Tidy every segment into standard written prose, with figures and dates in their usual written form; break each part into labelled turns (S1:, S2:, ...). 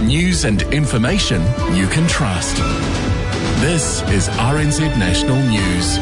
S1: News and information you can trust. This is RNZ National News.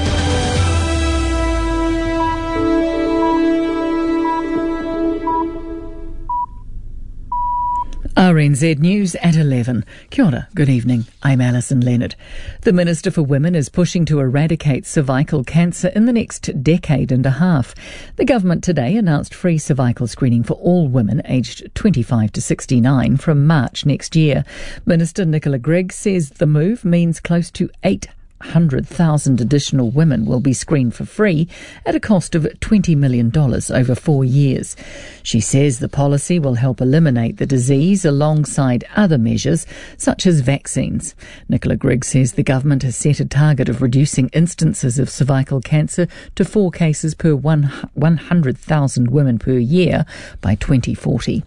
S2: RNZ News at 11. Kia ora, good evening. I'm Alison Leonard. The Minister for Women is pushing to eradicate cervical cancer in the next decade and a half. The government today announced free cervical screening for all women aged 25 to 69 from March next year. Minister Nicola Grigg says the move means close to 800,000 additional women will be screened for free at a cost of $20 million over 4 years. She says the policy will help eliminate the disease alongside other measures such as vaccines. Nicola Grigg says the government has set a target of reducing instances of cervical cancer to 4 cases per 100,000 women per year by 2040.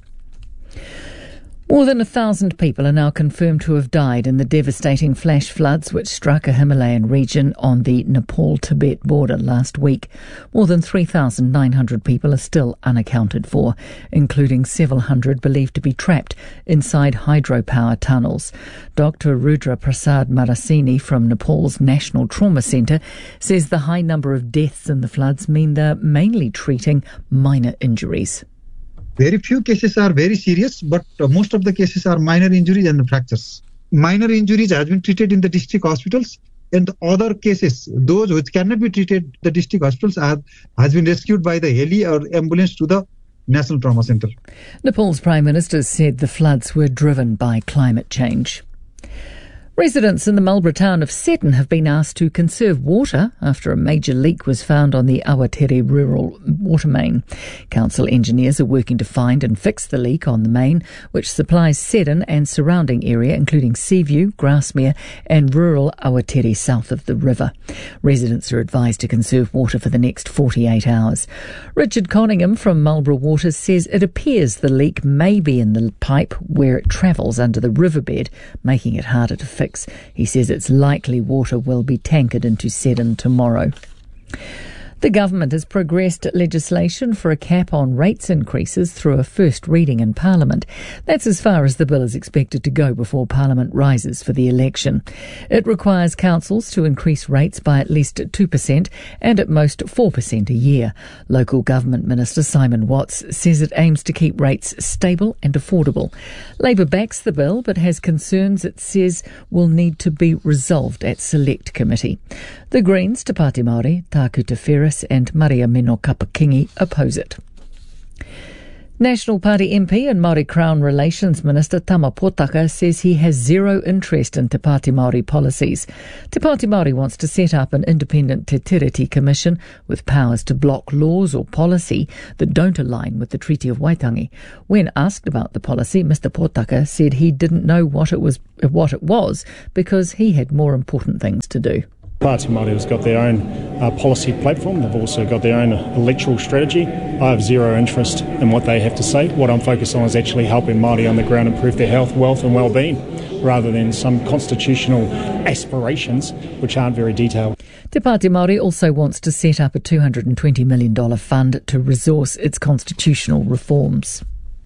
S2: More than 1,000 people are now confirmed to have died in the devastating flash floods which struck a Himalayan region on the Nepal-Tibet border last week. More than 3,900 people are still unaccounted for, including several hundred believed to be trapped inside hydropower tunnels. Dr. Rudra Prasad Marasini from Nepal's National Trauma Centre says the high number of deaths in the floods mean they're mainly treating minor injuries.
S3: Very few cases are very serious, but most of the cases are minor injuries and fractures. Minor injuries have been treated in the district hospitals, and other cases, those which cannot be treated, the district hospitals has been rescued by the heli or ambulance to the National Trauma Centre.
S2: Nepal's Prime Minister said the floods were driven by climate change. Residents in the Marlborough town of Seddon have been asked to conserve water after a major leak was found on the Awatere rural water main. Council engineers are working to find and fix the leak on the main, which supplies Seddon and surrounding area, including Seaview, Grasmere and rural Awatere south of the river. Residents are advised to conserve water for the next 48 hours. Richard Conningham from Marlborough Waters says it appears the leak may be in the pipe where it travels under the riverbed, making it harder to fix. He says it's likely water will be tankered into Seddon tomorrow. The government has progressed legislation for a cap on rates increases through a first reading in Parliament. That's as far as the bill is expected to go before Parliament rises for the election. It requires councils to increase rates by at least 2% and at most 4% a year. Local Government Minister Simon Watts says it aims to keep rates stable and affordable. Labour backs the bill but has concerns it says will need to be resolved at Select Committee. The Greens, Te Pāti Māori, Tāku Te Whera and Maria Mino Kapakingi oppose it. National Party MP and Māori Crown Relations Minister Tama Potaka says he has zero interest in Te Pāti Māori policies. Te Pāti Māori wants to set up an independent Te Tiriti Commission with powers to block laws or policy that don't align with the Treaty of Waitangi. When asked about the policy, Mr Potaka said he didn't know what it was because he had more important things to do.
S4: Pāti Māori has got their own policy platform. They've also got their own electoral strategy. I have zero interest in what they have to say. What I'm focused on is actually helping Māori on the ground improve their health, wealth and well-being, rather than some constitutional aspirations which aren't very detailed.
S2: Te Pāti Māori also wants to set up a $220 million fund to resource its constitutional reforms.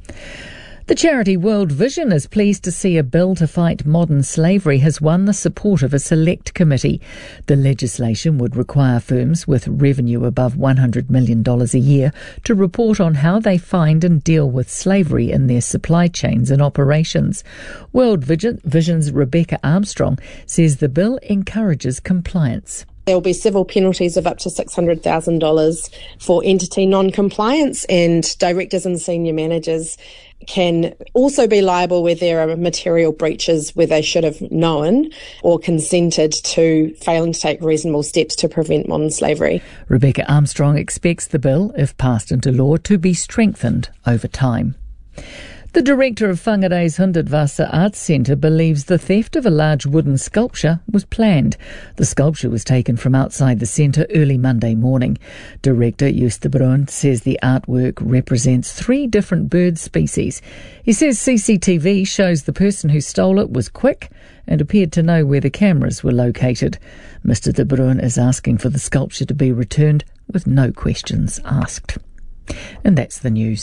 S2: The charity World Vision is pleased to see a bill to fight modern slavery has won the support of a select committee. The legislation would require firms with revenue above $100 million a year to report on how they find and deal with slavery in their supply chains and operations. World Vision's Rebecca Armstrong says the bill encourages compliance.
S5: There will be civil penalties of up to $600,000 for entity non-compliance, and directors and senior managers can also be liable where there are material breaches where they should have known or consented to failing to take reasonable steps to prevent modern slavery.
S2: Rebecca Armstrong expects the bill, if passed into law, to be strengthened over time. The director of Whangarei's Hundertwasser Arts Centre believes the theft of a large wooden sculpture was planned. The sculpture was taken from outside the centre early Monday morning. Director Joost de Bruin says the artwork represents 3 different bird species. He says CCTV shows the person who stole it was quick and appeared to know where the cameras were located. Mr de Bruin is asking for the sculpture to be returned with no questions asked. And that's the news.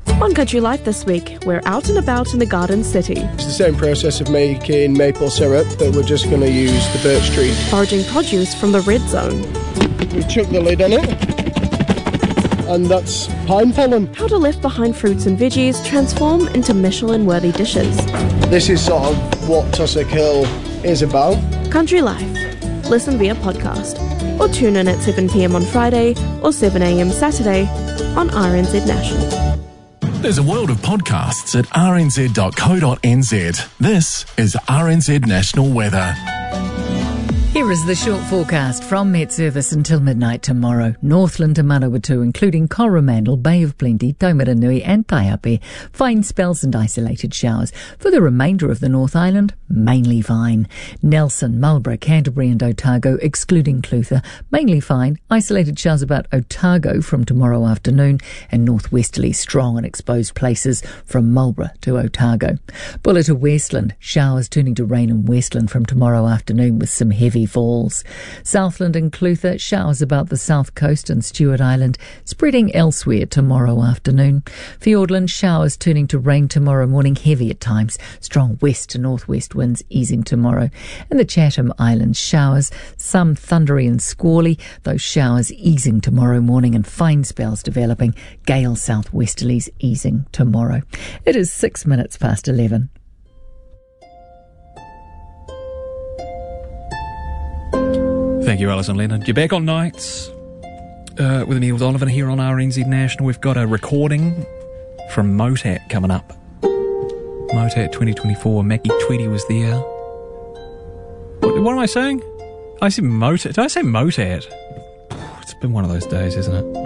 S6: On Country Life this week, we're out and about in the Garden City.
S7: It's the same process of making maple syrup, but we're just going to use the birch tree.
S6: Foraging produce from the Red Zone.
S7: We chuck the lid on it, and that's pine pollen.
S6: How to left behind fruits and veggies transform into Michelin-worthy dishes.
S7: This is sort of what Tussock Hill is about.
S6: Country Life. Listen via podcast. Or tune in at 7 p.m. on Friday or 7 a.m. Saturday on RNZ National.
S1: There's a world of podcasts at rnz.co.nz. This is RNZ National Weather.
S2: Here is the short forecast from Met Service until midnight tomorrow. Northland to Manawatu, including Coromandel, Bay of Plenty, Taumaranui and Taiape. Fine spells and isolated showers. For the remainder of the North Island, mainly fine. Nelson, Marlborough, Canterbury and Otago, excluding Clutha, mainly fine. Isolated showers about Otago from tomorrow afternoon and northwesterly strong and exposed places from Marlborough to Otago. Buller to Westland, showers turning to rain in Westland from tomorrow afternoon with some heavy falls. Southland and Clutha, showers about the south coast and Stewart Island, spreading elsewhere tomorrow afternoon. Fiordland, showers turning to rain tomorrow morning, heavy at times. Strong west to northwest winds easing tomorrow. And the Chatham Islands, showers, some thundery and squally, those showers easing tomorrow morning and fine spells developing. Gale southwesterlies easing tomorrow. It is 6 minutes past 11.
S8: Thank you, Alison Leonard. You're back on nights with Neil Donovan here on RNZ National. We've got a recording from Motat coming up. Motat 2024. Maggie Tweedy was there. What am I saying? I said Motat. Did I say Motat? It's been one of those days, isn't it?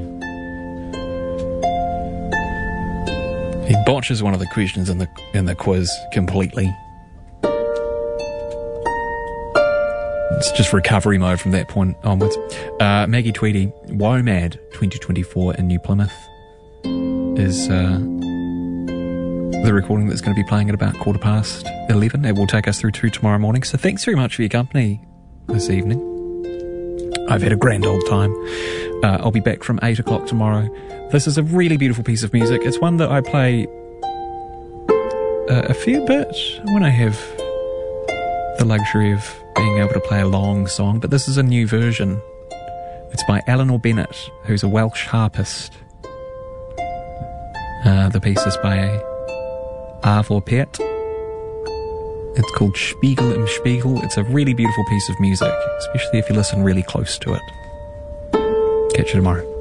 S8: He botches one of the questions in the quiz completely. It's just recovery mode from that point onwards. Maggie Tweedy, WOMAD 2024 in New Plymouth is the recording that's going to be playing at about 11:15. It will take us through to tomorrow morning. So thanks very much for your company this evening. I've had a grand old time. I'll be back from 8 o'clock tomorrow. This is a really beautiful piece of music. It's one that I play a fair bit when I have the luxury of being able to play a long song, but this is a new version. It's by Eleanor Bennett, who's a Welsh harpist. The piece is by Arvo Pärt. It's called Spiegel im Spiegel. It's a really beautiful piece of music, especially if you listen really close to it. Catch you tomorrow.